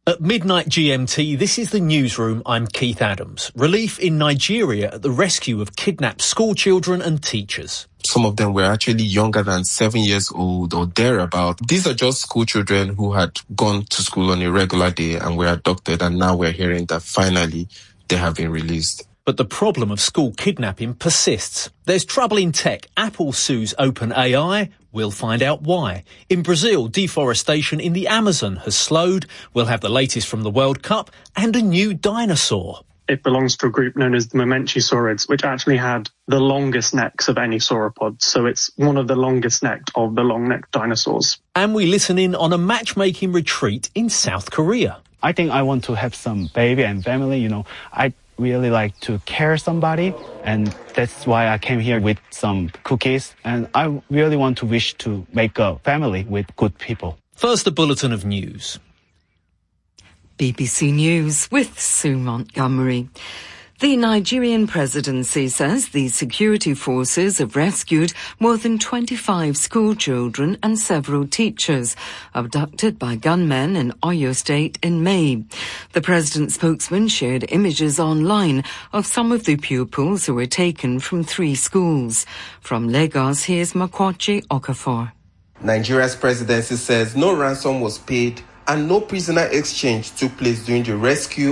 At midnight GMT, this is the newsroom. I'm Keith Adams. Relief in Nigeria at the rescue of kidnapped school children and teachers. Some of them were actually younger than 7 years old or thereabout. These are just school children who had gone to school on a regular day and were abducted, and now we're hearing that finally they have been released. But the problem of school kidnapping persists. There's trouble in tech. Apple sues OpenAI. We'll find out why. In Brazil, deforestation in the Amazon has slowed. We'll have the latest from the World Cup and a new dinosaur. It belongs to a group known as the Mamenchisaurids, which actually had the longest necks of any sauropod. So it's one of the longest necked of the long-necked dinosaurs. And we listen in on a matchmaking retreat in South Korea. I think I want to have some baby and family. I really like to care somebody, and that's why I came here with some cookies, and I really want to wish to make a family with good people. First, a bulletin of news. BBC News with Sue Montgomery. The Nigerian presidency says the security forces have rescued more than 25 school children and several teachers abducted by gunmen in Oyo State in May. The president's spokesman shared images online of some of the pupils who were taken from 3 schools. From Lagos, here's Makwachi Okafor. Nigeria's presidency says no ransom was paid and no prisoner exchange took place during the rescue